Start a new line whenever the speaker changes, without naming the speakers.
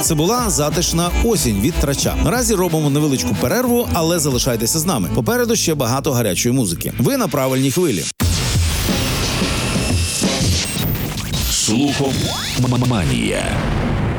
це була затишна осінь від Трача. Наразі робимо невеличку перерву, але залишайтеся з нами. Попереду ще багато гарячої музики. Ви на правильній хвилі.
Слухоманія.